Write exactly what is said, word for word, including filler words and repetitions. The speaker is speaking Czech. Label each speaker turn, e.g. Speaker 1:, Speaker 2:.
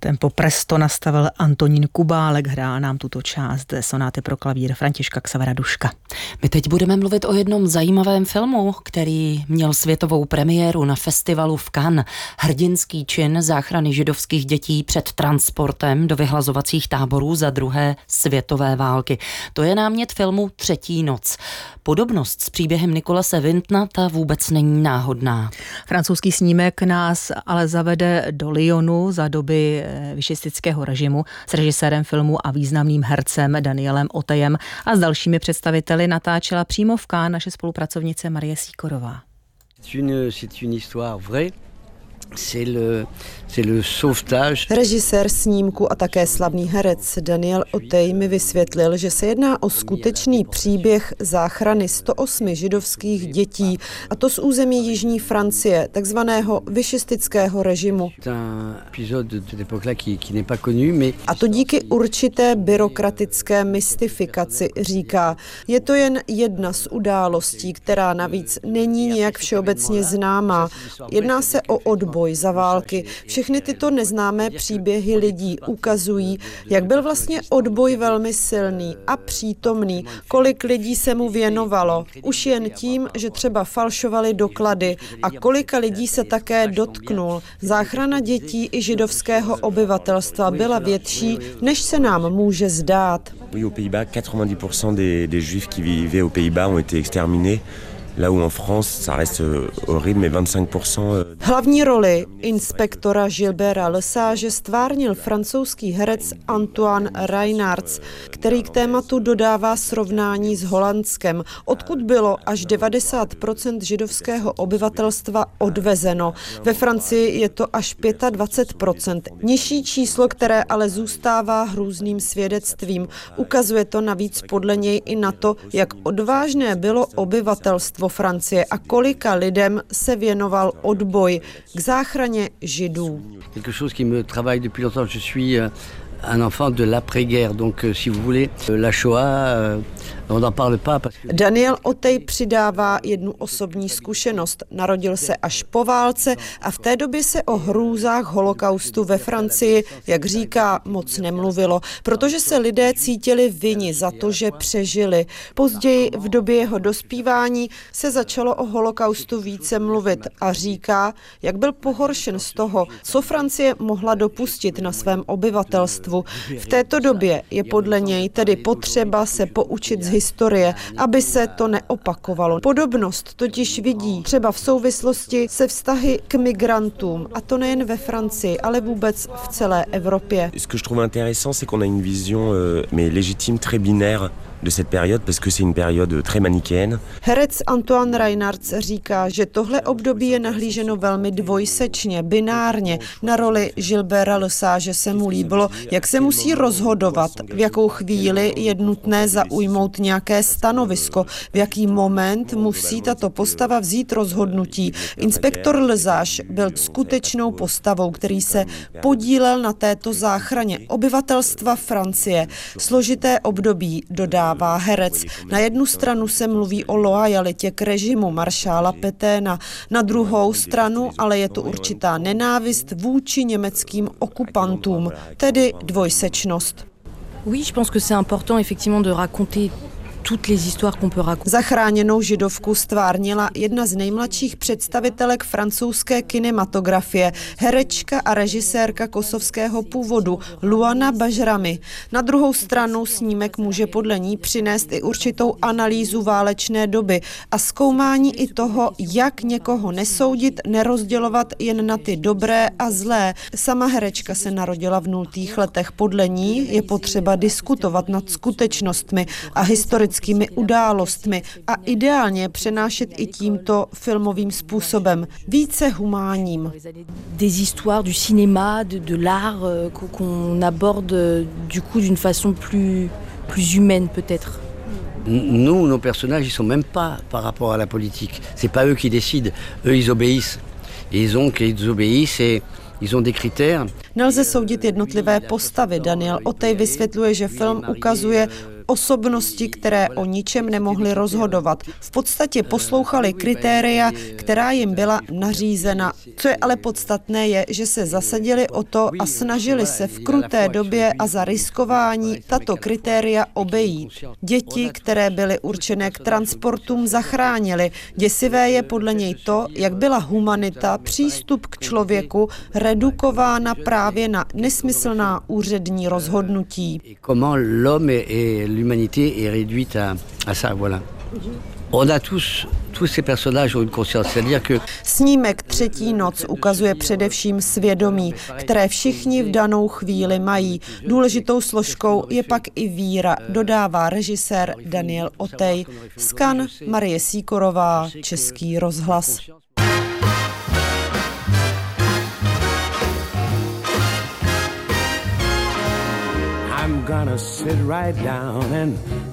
Speaker 1: Tempo presto nastavil Antonín Kubálek, hrál nám tuto část sonáty pro klavír Františka Xavera Duška.
Speaker 2: My teď budeme mluvit o jednom zajímavém filmu, který měl světovou premiéru na festivalu v Cannes. Hrdinský čin záchrany židovských dětí před transportem do vyhlazovacích táborů za druhé světové války. To je námět filmu Třetí noc. Podobnost s příběhem Nicolase Windna ta vůbec není náhodná.
Speaker 1: Francouzský snímek nás ale zavede do Lyonu za doby višistického režimu s režisérem filmu a významným hercem Danielem Auteuilem a s dalšími představiteli natáčela přímo v Cannes naše spolupracovnice Marie Sýkorová.
Speaker 3: C'est une, c'est une histoire vraie. C'est le, c'est le sauvetage.
Speaker 4: Režisér snímku a také slavný herec Daniel Auteuil mi vysvětlil, že se jedná o skutečný příběh záchrany sto osm židovských dětí, a to z území jižní Francie, takzvaného višistického režimu. A to díky určité byrokratické mystifikaci, říká. Je to jen jedna z událostí, která navíc není nějak všeobecně známá. Jedná se o odboj za války. Všechny tyto neznámé příběhy lidí ukazují, jak byl vlastně odboj velmi silný a přítomný, kolik lidí se mu věnovalo, už jen tím, že třeba falšovali doklady, a kolika lidí se také dotknul. Záchrana dětí i židovského obyvatelstva byla větší, než se nám může zdát.
Speaker 5: Oui, aux Pays-Bas, quatre-vingt-dix pour cent des, des juifs qui vivaient aux Pays-Bas ont été exterminés. Là où en France, ça reste horrible, mais vingt-cinq pour cent.
Speaker 4: Hlavní roli inspektora Gilberta Lesage stvárnil francouzský herec Antoine Reinartz, který k tématu dodává srovnání s Holandskem, odkud bylo až devadesát procent židovského obyvatelstva odvezeno. Ve Francii je to až dvacet pět procent. Nižší číslo, které ale zůstává hrůzným svědectvím. Ukazuje to navíc podle něj i na to, jak odvážné bylo obyvatelstvo Francie a kolika lidem se věnoval odboj k záchraně Židů.
Speaker 3: Quelque chose qui me travaille depuis longtemps. Je suis un enfant de l'après-guerre, donc si vous voulez, la Shoah, on n'en parle pas.
Speaker 4: Daniel Auteuil přidává jednu osobní zkušenost. Narodil se až po válce a v té době se o hrůzách holokaustu ve Francii, jak říká, moc nemluvilo, protože se lidé cítili vinni za to, že přežili. Později v době jeho dospívání se začalo o holokaustu více mluvit a říká, jak byl pohoršen z toho, co Francie mohla dopustit na svém obyvatelstvu. V této době je podle něj tedy potřeba se poučit z historie, aby se to neopakovalo. Podobnost totiž vidí třeba v souvislosti se vztahy k migrantům, a to nejen ve Francii, ale vůbec v celé Evropě.
Speaker 5: Ce que je trouve intéressant, c'est qu'on a une vision euh, mais légitime très binaire de cette période, parce que c'est une période très manichéenne.
Speaker 4: Herec Antoine Reinartz říká, že tohle období je nahlíženo velmi dvojsečně, binárně. Na roli Gilberta Lesage se mu líbilo, jak se musí rozhodovat, v jakou chvíli je nutné zaujmout nějaké stanovisko, v jaký moment musí tato postava vzít rozhodnutí. Inspektor Lesage byl skutečnou postavou, který se podílel na této záchraně obyvatelstva Francie. Složité období dodává herec. Na jednu stranu se mluví o loajalitě k režimu maršála Pétaina, na druhou stranu ale je to určitá nenávist vůči německým okupantům, tedy dvojsečnost.
Speaker 6: Oui, je pense que c'est important effectivement de raconter toutes les histoires qu'on peut raconter.
Speaker 4: Zachráněnou židovku stvárnila jedna z nejmladších představitelek francouzské kinematografie, herečka a režisérka kosovského původu Luana Bajrami. Na druhou stranu snímek může podle ní přinést i určitou analýzu válečné doby a zkoumání i toho, jak někoho nesoudit, nerozdělovat jen na ty dobré a zlé. Sama herečka se narodila v nultých letech. Podle ní je potřeba diskutovat nad skutečnostmi a historickými událostmi a ideálně přenášet i tímto filmovým způsobem, více humánním.
Speaker 6: Des histoires du cinéma, de, de l'art qu'on aborde du coup d'une façon plus plus humaine peut-être.
Speaker 3: Nous, nos personnages, ils sont même pas par rapport à la politique. C'est pas eux qui décident. Eux, ils obéissent. Ils ont qu'ils obéissent et ils ont des critères.
Speaker 4: Nelze soudit jednotlivé postavy. Daniel Auteuil vysvětluje, že film ukazuje Osobnosti, které o ničem nemohly rozhodovat. V podstatě poslouchali kritéria, která jim byla nařízena. Co je ale podstatné je, že se zasadili o to a snažili se v kruté době a za riskování tato kritéria obejít. Děti, které byly určené k transportům, zachránili. Děsivé je podle něj to, jak byla humanita, přístup k člověku, redukována právě na nesmyslná úřední rozhodnutí.
Speaker 3: Comment l'homme et l'humanité est réduite à, à ça, voilà. On a tous, tous ces personnages ont une conscience, c'est-à-dire que...
Speaker 4: Snímek Třetí noc ukazuje především svědomí, které všichni v danou chvíli mají. Důležitou složkou je pak i víra, dodává režisér Daniel Otej. Z Cannes Marie Sýkorová, Český rozhlas.
Speaker 7: I'm gonna sit right down and